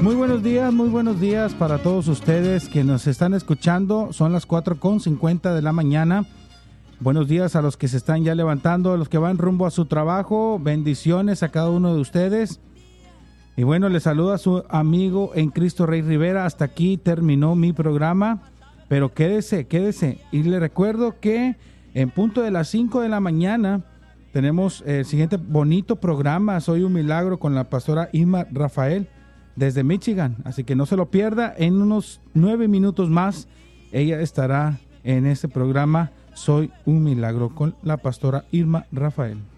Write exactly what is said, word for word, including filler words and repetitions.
Muy buenos días, muy buenos días para todos ustedes que nos están escuchando. Son las cuatro con cincuenta de la mañana. Buenos días a los que se están ya levantando, a los que van rumbo a su trabajo. Bendiciones a cada uno de ustedes. Y bueno, les saluda su amigo en Cristo Rey Rivera. Hasta aquí terminó mi programa, pero quédese, quédese. Y le recuerdo que en punto de las cinco de la mañana tenemos el siguiente bonito programa, Soy un Milagro, con la pastora Irma Rafael desde Michigan. Así que no se lo pierda. En unos nueve minutos más ella estará en este programa Soy un Milagro con la pastora Irma Rafael.